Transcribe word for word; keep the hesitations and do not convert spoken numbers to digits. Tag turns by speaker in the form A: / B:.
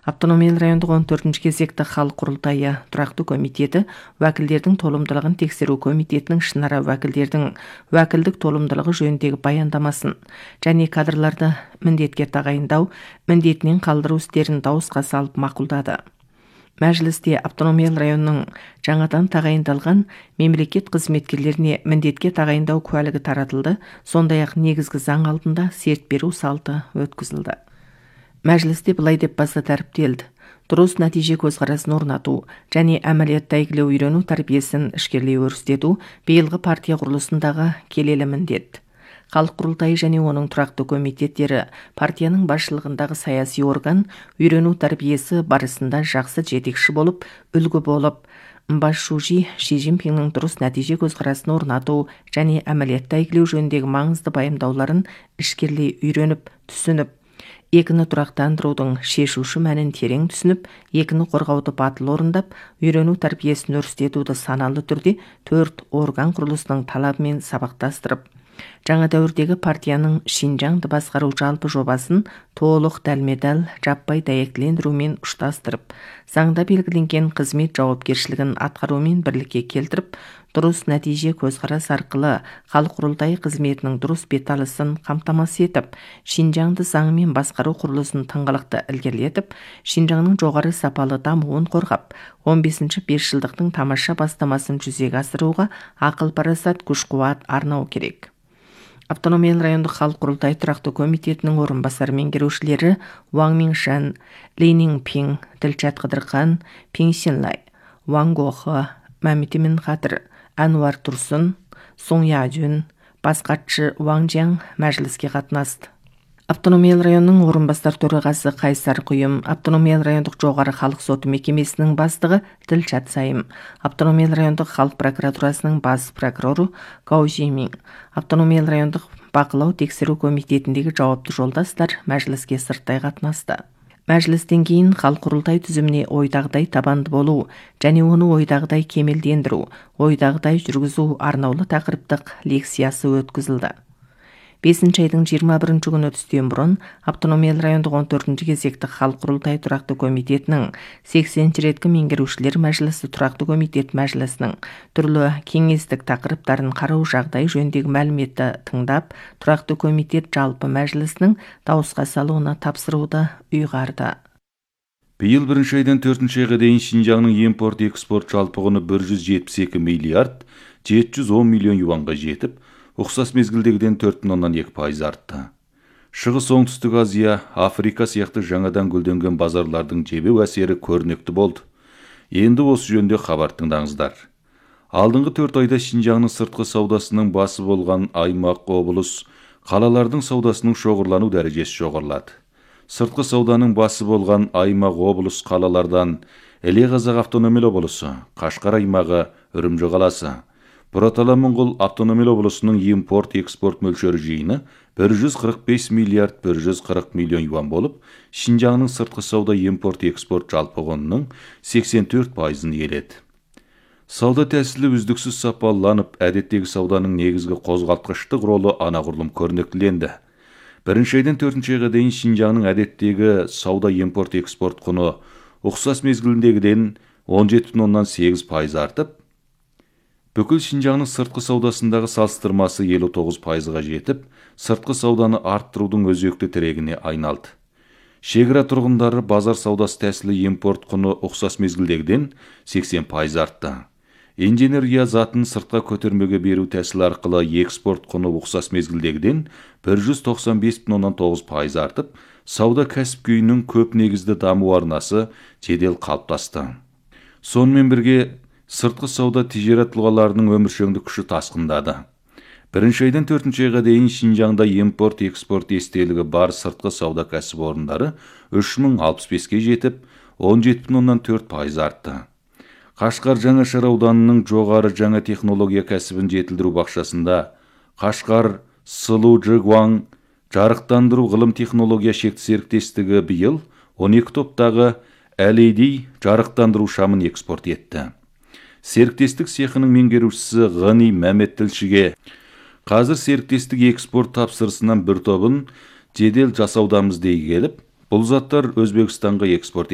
A: Автономиялы райондық он төртінші кезекті халық құрылтайы тұрақты комитеті уәкілдердің толымдылығын тексеру комитетінің ішінара уәкілдердің уәкілдік толымдылығы жөніндегі баяндамасын және кадрларды міндетке тағайындау, міндетінен қалдыру істерін дауысқа салып мақұлдады. Мәжілісте автономиялы районның жаңадан тағайындалған мемлекет қызметкерлеріне міндетке тағайындау куәлігі таратылды, сондай-ақ негізгі заң алдында серт беру салты өткізілді. Мәжілісте былай деп баса дәріптелді. Дұрыс нәтиже көзқарасын орнату және әмәлиятта әйгілеу үйрену тәрбиесін ішкерлей өрістету биылғы партия құрылысындағы келелі міндет. Халық құрылтайы және оның тұрақты комитеттері партияның басшылығындағы саяси орган үйрену тәрбиесі барысында жақсы жетекші болып, үлгі болып, басшужи Ши Цзиньпиннің дұрыс нәтиже көзқарасын орнату және әмәлиятта әйгілеу жөніндегі маңызды баяндауларын ішкерлей үйреніп, түсініп, екіні тұрақтандырудың шешуші мәнін терең түсініп, екіні қорғауды батыл орындап, үйрену тәрбиесін өрістетуді саналы түрде төрт орган құрылысының талабымен сабақтастырып, жаңа дәуірдегі партияның Шинжаңды басқару жалпы жобасын толық дәлме-дәл жаппай дәйектілендірумен ұштастырып, заңда белгіленген қызмет жауапкершілігін атқарумен бірлікке келтіріп, дұрыс нәтиже көзқарас арқылы халық құрылтайы қызметінің дұрыс беталысын қамтамасыз етіп, Шинжаңды заңмен басқару құрылысын тыңғылықты ілгерілетіп, Шинжаңның жоғары сапалы дамуын қорғап, он бесінші бесжылдықтың тамаша бастамасын жүзеге асыруға ақыл-парасат, күш-қуат арнау керек. Автономиялы райондық халық құрылтайы тұрақты комитетінің орынбасар меңгерушілері Ваң Миншан, Ли Нинпин, Ділшат Қыдырхан, Пин Синлай, Ваң Гохы, Мәміт Иминхадыр, Әнуар Тұрсын, Соң Ядюн, бас хатшы Ваң Жияң мәжіліске қатынасты. Автономиялы районның орынбасар төрағасы Қайсар Құйым, Автономиялы райондық жоғары халық соты мекемесінің бастығы Ділшат Сайым, Автономиялы райондық халық прокуратурасының бас прокуроры Гау Жимин, Автономиялы райондық бақылау тексеру комитетіндегі жауапты жолдастар мәжіліске сырттай қатынасты. Мәжілістен кейін халық құрылтай түзіміне ойдағыдай табанды болу және оны ойдағыдай кемелдендіру, ойдағыдай жүргізу арнаулы тақырыптық лекциясы өткізілді. бесінші айдың жиырма бірінші күні түстен бұрын Автономиялы райондық он төртінші кезекті халық құрылтайы тұрақты комитетінің сексенінші реткі меңгерушілер мәжілісі тұрақты комитет мәжілісінің түрлі кеңестік тақырыптарын қарау жағдай жөніндегі мәліметті тыңдап, тұрақты комитет жалпы мәжілісінің дауысқа салуына тапсыруды ұйғарды.
B: Биыл бірінші айдан төртінші айға дейін Шинжаңның импорт-экспорт жалпы құны бір жүз жетпіс екі миллиард жеті жүз он миллион юанға жетіп, ұқсас мезгілдегіден төрт бүтін оннан екі пайыз артты. Шығыс оңтүстік Азия, Африка сияқты жаңадан гүлденген базарлардың жебеу әсері көрнекті болды. Енді осы жөнде хабар тыңдаңыздар. Алдыңғы төрт айда Шинжаңның сыртқы саудасының басы болған аймақ, облыс, қалалардың саудасының шоғырлану дәрежесі жоғарылады. Сыртқы сауданың басы болған аймақ, облыс, қалалардан Іле Қазақ автономиялы облысы, Қашқар аймағы, Үрімжі қаласы, Бұратала-Моңғол автономиялы облысының импорт-экспорт мөлшері жиыны бір жүз қырық бес миллиард бір жүз қырық миллион юан болып, Шинжаңның сыртқы сауда импорт-экспорт жалпы құнының сексен төрт пайызын иеледі. Сауда тәсілі үздіксіз сапаланып, әдеттегі сауданың негізгі қозғалтқыштық ролы анағұрлым көрнектіленді. Бірінші айдан төртінші айға дейін Шинжаңның әдеттегі сауда импорт-экспорт құны ұқсас мезгіліндегіден он жеті бүтін оннан сегіз пайыз артып, бүкіл Шинжаңның сыртқы саудасындағы салыстырмасы елу тоғыз пайызға жетіп, сыртқы сауданы арттырудың өзекті тірегіне айналды. Шекара тұрғындары базар саудасы тәсілі импорт құны ұқсас мезгілдегіден сексен пайыз артты. Инженерия затын сыртқа көтермеге беру тәсілі арқылы экспорт құны ұқсас мезгілдегіден бір жүз тоқсан бес бүтін оннан тоғыз пайыз артып, сауда кәсіп күйінің көп негізді даму арнасы жедел қалыптасты. Сонымен бірге сыртқы сауда тижарат тұлғаларының өміршеңдік күші тасқындады. Бірінші айдан төртінші айға дейін Шинжаңда импорт-экспорт естелігі бар сыртқы сауда кәсіпорындары үш мың алпыс беске жетіп, он жеті бүтін оннан төрт пайыз артты. Қашқар Жаңашар ауданының жоғары жаңа технология кәсібін жетілдіру бақшасында Қашқар Сылу Джигуаң жарықтандыру ғылым технология шекті серіктестігі биыл он екі топтағы Әл И Ди жарықтандыру шамын экспорт етті. Серіктестік цехының меңгерушісі Ғани Мәмет тілшіге қазір серіктестік экспорт тапсырысынан бір тобын жедел жасаудамыз дей келіп, бұл заттар Өзбекстанға экспорт